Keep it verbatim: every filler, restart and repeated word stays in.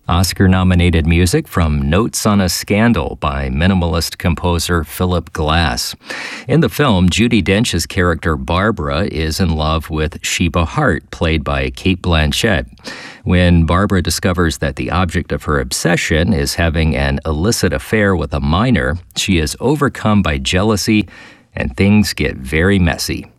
Oscar-nominated music from Notes on a Scandal by minimalist composer Philip Glass. In the film, Judi Dench's character Barbara is in love with Sheba Hart, played by Cate Blanchett. When Barbara discovers that the object of her obsession is having an illicit affair with a minor, she is overcome by jealousy, and things get very messy.